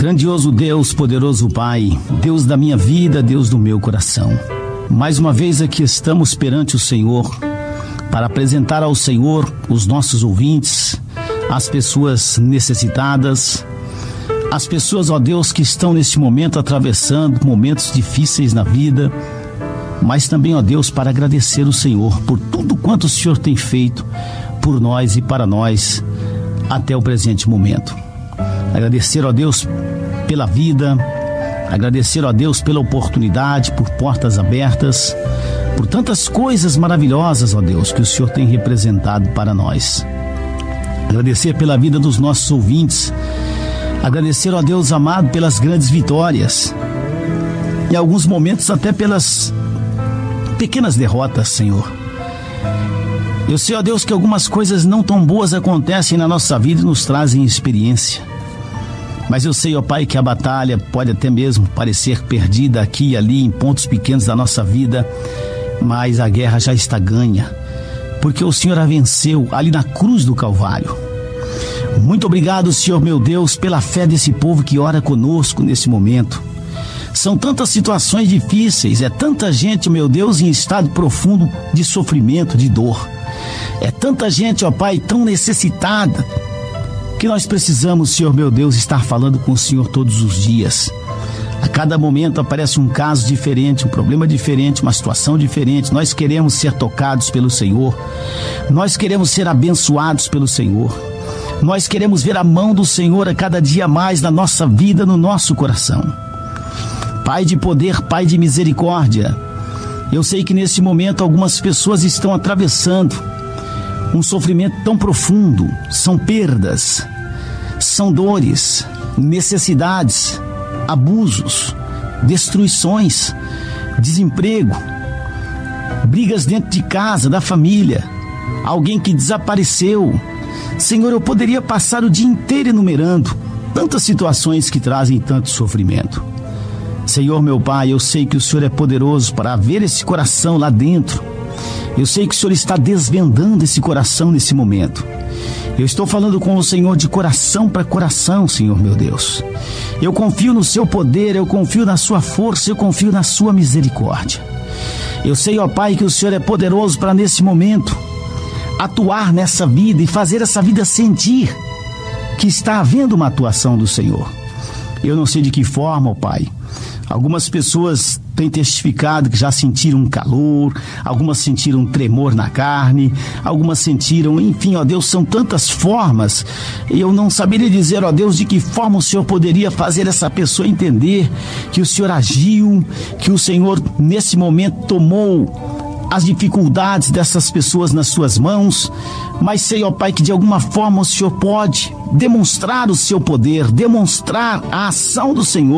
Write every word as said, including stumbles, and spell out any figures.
Grandioso Deus, poderoso Pai, Deus da minha vida, Deus do meu coração. Mais uma vez aqui estamos perante o Senhor para apresentar ao Senhor os nossos ouvintes, as pessoas necessitadas, as pessoas, ó Deus, que estão neste momento atravessando momentos difíceis na vida, mas também, ó Deus, para agradecer o Senhor por tudo quanto o Senhor tem feito por nós e para nós até o presente momento. Agradecer, ó Deus, pela vida, agradecer, ó Deus, pela oportunidade, por portas abertas, por tantas coisas maravilhosas, ó Deus, que o Senhor tem representado para nós. Agradecer pela vida dos nossos ouvintes, agradecer, ó Deus amado, pelas grandes vitórias, em alguns momentos até pelas pequenas derrotas, Senhor. Eu sei, ó Deus, que algumas coisas não tão boas acontecem na nossa vida e nos trazem experiência. Mas eu sei, ó Pai, que a batalha pode até mesmo parecer perdida aqui e ali em pontos pequenos da nossa vida, mas a guerra já está ganha, porque o Senhor a venceu ali na cruz do Calvário. Muito obrigado, Senhor meu Deus, pela fé desse povo que ora conosco nesse momento. São tantas situações difíceis, é tanta gente, meu Deus, em estado profundo de sofrimento, de dor. É tanta gente, ó Pai, tão necessitada, que nós precisamos, Senhor meu Deus, estar falando com o Senhor todos os dias. A cada momento aparece um caso diferente, um problema diferente, uma situação diferente. Nós queremos ser tocados pelo Senhor. Nós queremos ser abençoados pelo Senhor. Nós queremos ver a mão do Senhor a cada dia mais na nossa vida, no nosso coração. Pai de poder, Pai de misericórdia, eu sei que nesse momento algumas pessoas estão atravessando um sofrimento tão profundo. São perdas, são dores, necessidades, abusos, destruições, desemprego, brigas dentro de casa, da família, alguém que desapareceu. Senhor, eu poderia passar o dia inteiro enumerando tantas situações que trazem tanto sofrimento. Senhor meu Pai, eu sei que o Senhor é poderoso para ver esse coração lá dentro. Eu sei que o Senhor está desvendando esse coração nesse momento. Eu estou falando com o Senhor de coração para coração, Senhor meu Deus. Eu confio no seu poder, eu confio na sua força, eu confio na sua misericórdia. Eu sei, ó Pai, que o Senhor é poderoso para nesse momento atuar nessa vida e fazer essa vida sentir que está havendo uma atuação do Senhor. Eu não sei de que forma, ó Pai. Algumas pessoas têm testificado que já sentiram um calor, algumas sentiram um tremor na carne, algumas sentiram, enfim, ó Deus, são tantas formas. E eu não saberia dizer, ó Deus, de que forma o Senhor poderia fazer essa pessoa entender que o Senhor agiu, que o Senhor nesse momento tomou as dificuldades dessas pessoas nas suas mãos. Mas sei, ó Pai, que de alguma forma o Senhor pode demonstrar o seu poder, demonstrar a ação do Senhor